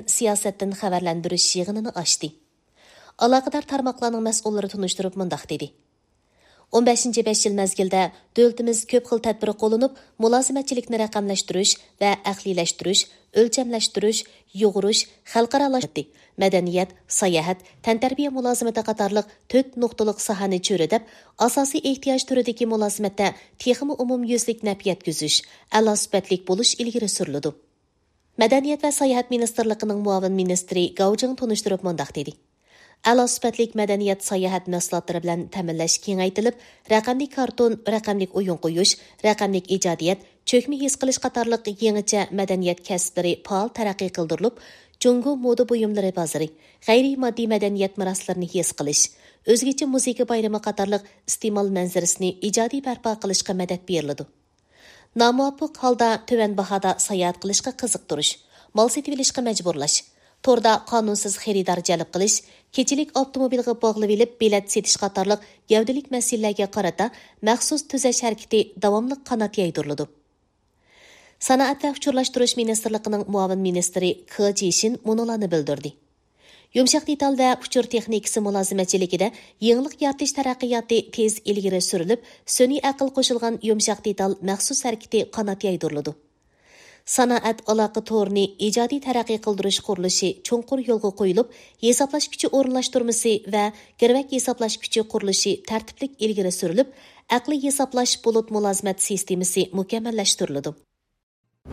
siyosatdan xabarlantirish yig'inini ochdi. Aloqador tarmoqlarning mas'ullari tunishtirib mundaq dedi. 15-5 yil mezgilda dövlətimiz ko'p xil tədbir qo'llanib, mulozimatchilikni raqamlashtirish va aqliylashtirish, o'lchamlashtirish, yo'g'irish, xalqaralashtirdi. Madaniyat, sayohat, tantarbiya mulozimati qatorliq 4 nuqtaliq sohani cho'ridib, asosiy ehtiyoj turidagi mulozimatda texmi umumyuzlik naf yetkazish, a'lo sifatlik bo'lish ilgari suriladi. Madaniyat va sayohat ministrligining muavin ministri Gaojing tunishtirib mundaq dedi. A'lo sifatlik madaniyat sayohat mahsulotlari bilan ta'minlash kengaytirilib, raqamli karton, raqamli o'yin qo'yish, raqamli ijodiyat, cho'kma his qilish qatorliq yangicha madaniyat kasblari faol taraqqiy qildirilib, Jungo moda buyumlari bozori, g'ayriy moddiy madaniyat meroslarini his qilish, o'zgacha musiqa bayrami qatorliq iste'mol manzarasini ijodiy barpo qilishga madad beriladi. Nomuvofiq holda tuvan bahoda sayohat qilishga qiziqtirish, mol setib olishga majburlash, torda qonunsiz xaridor jalb qilish, kechilik avtomobilga bog'lab olib bilet setish qatorliq gavdalik masalalarga qarata maxsus tuzash harakati davomli qanot yaydiriladi. Sanoat va uchurlashtirish ministrligining muavin ministri Ke Jishin munolarni bildirdi. Yumshoq detal va uchur texnikasi mulozimatchiligida yangilik yaratish taraqqiyoti tez ilgari surilib, sun'iy aql qo'shilgan yumshoq detal maxsus harakati qanot yaydiriladi. Sanoat aloqa to'rini ijodiy taraqqiy qildirish qurilishi cho'nqur yo'lga qo'yilib, hisoblash kuchi o'rinlashtirmasi va girvak hisoblash kuchi qurilishi tartiblik ilgari surilib, aqliy hisoblash bulut mulozimat sistemasi mukammallashtiriladi.